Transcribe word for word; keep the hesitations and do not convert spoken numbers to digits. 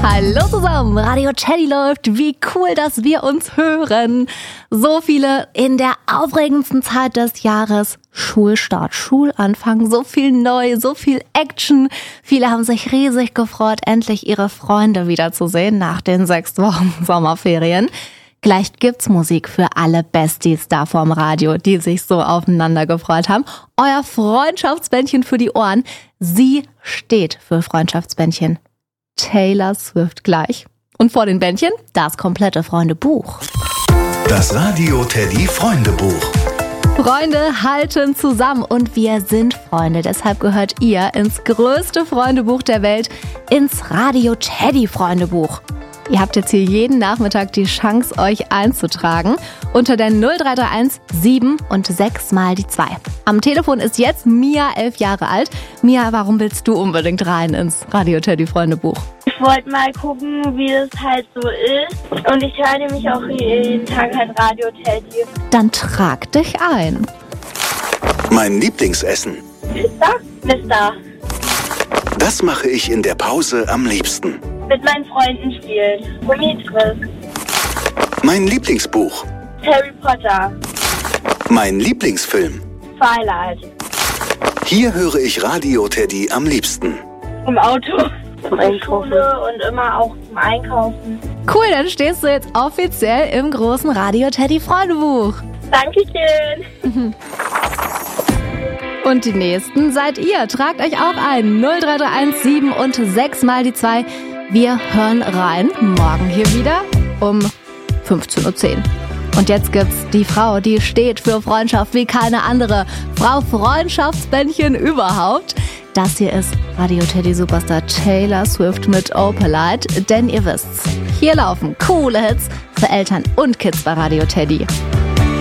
Hallo zusammen, Radio Teddy läuft. Wie cool, dass wir uns hören. So viele in der aufregendsten Zeit des Jahres. Schulstart, Schulanfang, so viel neu, so viel Action. Viele haben sich riesig gefreut, endlich ihre Freunde wiederzusehen nach den sechs Wochen Sommerferien. Gleich gibt's Musik für alle Besties da vorm Radio, die sich so aufeinander gefreut haben. Euer Freundschaftsbändchen für die Ohren. Sie steht für Freundschaftsbändchen. Taylor Swift gleich. Und vor den Bändchen das komplette Freundebuch. Das Radio Teddy Freundebuch. Freunde halten zusammen und wir sind Freunde. Deshalb gehört ihr ins größte Freundebuch der Welt, ins Radio Teddy Freundebuch. Ihr habt jetzt hier jeden Nachmittag die Chance, euch einzutragen unter der null drei drei eins sieben und sechs mal die zwei. Am Telefon ist jetzt Mia, elf Jahre alt. Mia, warum willst du unbedingt rein ins Radio Teddy Freundebuch? Ich wollte mal gucken, wie das halt so ist. Und ich höre nämlich auch jeden Tag halt Radio Teddy. Dann trag dich ein. Mein Lieblingsessen. Mister? Mister. Das mache ich in der Pause am liebsten. Mit meinen Freunden spielen. Gummitwist. Mein Lieblingsbuch. Harry Potter. Mein Lieblingsfilm. Twilight. Hier höre ich Radio Teddy am liebsten. Im Auto. Zum Einkaufen. Und immer auch zum Einkaufen. Cool, dann stehst du jetzt offiziell im großen Radio Teddy Freundebuch. Dankeschön. Und die nächsten seid ihr. Tragt euch auch ein. null drei drei eins sieben und sechs mal die zwei. Wir hören rein. Morgen hier wieder um fünfzehn Uhr zehn. Und jetzt gibt's die Frau, die steht für Freundschaft wie keine andere. Frau Freundschaftsbändchen überhaupt. Das hier ist Radio Teddy Superstar Taylor Swift mit Opalite. Denn ihr wisst's, hier laufen coole Hits für Eltern und Kids bei Radio Teddy.